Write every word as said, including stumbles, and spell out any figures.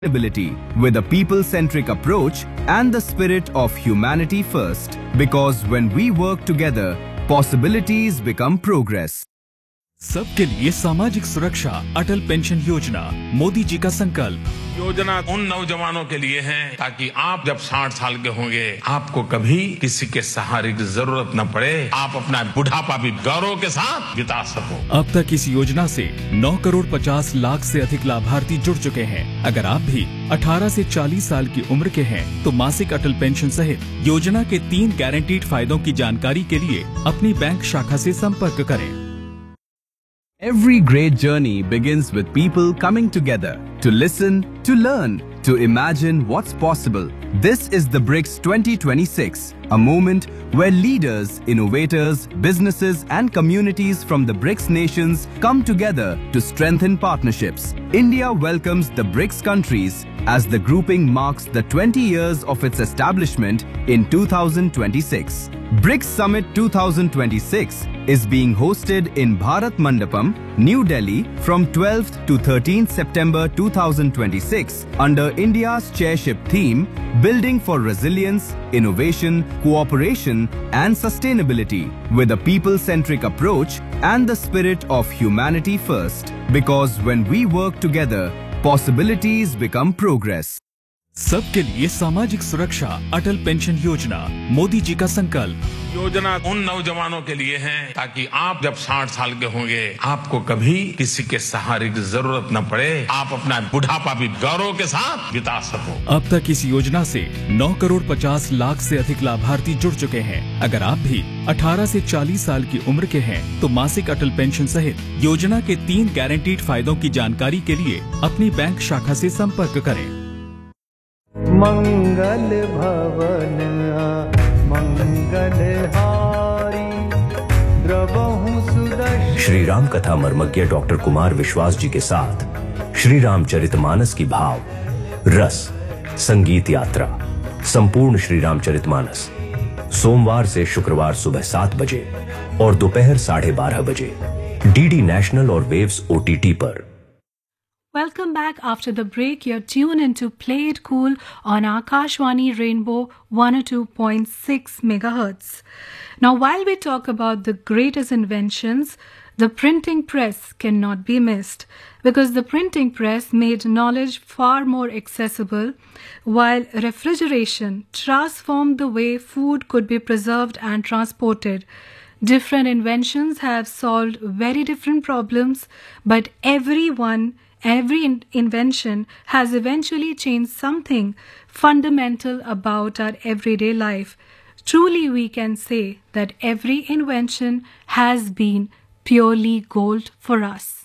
sustainability with a people-centric approach and the spirit of humanity first. Because when we work together, possibilities become progress. सबके लिए सामाजिक सुरक्षा अटल pension योजना मोदी जी का संकल्प। योजना उन नौजवानों के लिए है ताकि आप जब साठ साल के होंगे आपको कभी किसी के सहारे की जरूरत न पड़े, आप अपना बुढ़ापा भी गौरव के साथ बिता सको। अब तक इस योजना से नौ करोड़ पचास लाख से अधिक लाभार्थी जुड़ चुके हैं। अगर आप भी अठारह से चालीस साल की उम्र के हैं तो मासिक अटल पेंशन सहित योजना के तीन गारंटीड फायदों की जानकारी के लिए अपनी बैंक शाखा से संपर्क करें। Every great journey begins with people coming together to listen, to learn, to imagine what's possible. This is the BRICS twenty twenty-six, a moment where leaders, innovators, businesses and communities from the BRICS nations come together to strengthen partnerships. India welcomes the BRICS countries as the grouping marks the twenty years of its establishment in two thousand twenty-six. BRICS Summit twenty twenty-six is being hosted in Bharat Mandapam, New Delhi from twelfth to thirteenth September two thousand twenty-six under India's chairship theme Building for Resilience, Innovation, Cooperation and Sustainability with a people-centric approach and the spirit of humanity first. Because when we work together, possibilities become progress. सबके लिए सामाजिक सुरक्षा अटल pension योजना मोदी जी का संकल्प। योजना उन नौजवानों के लिए है ताकि आप जब साठ साल के होंगे आपको कभी किसी के सहारे की जरूरत न पड़े, आप अपना बुढ़ापा भी गौरव के साथ बिता सको। अब तक इस योजना से नौ करोड़ पचास लाख से अधिक लाभार्थी जुड़ चुके हैं। अगर आप भी अठारह से चालीस साल की उम्र के हैं तो मासिक अटल पेंशन सहित योजना के तीन गारंटीड फायदों की जानकारी के लिए अपनी बैंक शाखा से संपर्क करें। मंगल भवन मंगल हारी द्रवहु सुदर्शन। श्री राम कथा मर्मज्ञ डॉक्टर कुमार विश्वास जी के साथ श्री रामचरितमानस की भाव रस संगीत यात्रा संपूर्ण श्री रामचरितमानस सोमवार से शुक्रवार सुबह सात बजे और दोपहर साढ़े बारह बजे डीडी नेशनल और वेव्स ओटीटी पर। Welcome back after the break. You're tuned into Play It Cool on Akashwani Rainbow one oh two point six megahertz. Now, while we talk about the greatest inventions, the printing press cannot be missed because the printing press made knowledge far more accessible, while refrigeration transformed the way food could be preserved and transported. Different inventions have solved very different problems, but every one Every in- invention has eventually changed something fundamental about our everyday life. Truly, we can say that every invention has been purely gold for us.